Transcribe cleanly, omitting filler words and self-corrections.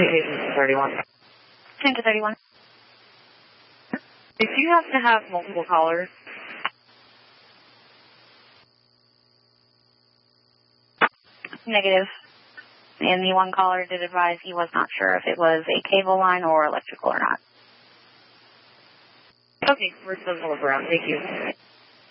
Citation 31. 10 to 31. If you happen to have multiple callers, Negative. And the one caller did advise he was not sure if it was a cable line or electrical or not. Okay, we're still going to look around. Thank you.